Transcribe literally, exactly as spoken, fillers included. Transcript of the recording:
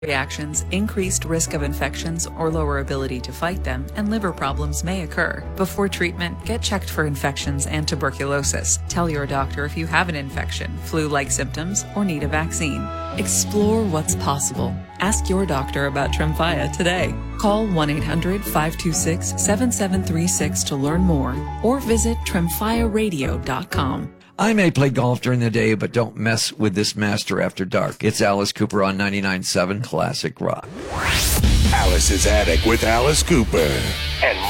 reactions, increased risk of infections or lower ability to fight them, and liver problems may occur. Before treatment, get checked for infections and tuberculosis. Tell your doctor if you have an infection, flu-like symptoms, or need a vaccine. Explore what's possible. Ask your doctor about Tremfya today. Call one eight hundred, five two six, seven seven three six to learn more, or visit tremfya radio dot com. I may play golf during the day, but don't mess with this master after dark. It's Alice Cooper on ninety-nine point seven Classic Rock. Alice's Attic with Alice Cooper. And